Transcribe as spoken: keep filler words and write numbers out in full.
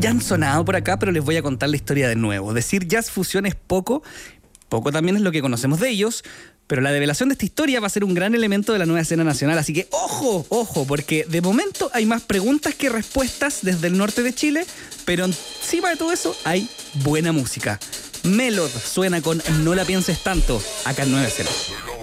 ya han sonado por acá, pero les voy a contar la historia de nuevo. Decir jazz fusión es poco, poco también es lo que conocemos de ellos, pero la develación de esta historia va a ser un gran elemento de la nueva escena nacional. Así que ojo, ojo, porque de momento hay más preguntas que respuestas desde el norte de Chile, pero encima de todo eso hay buena música. Melod suena con No la pienses tanto, acá en Nueva Escena.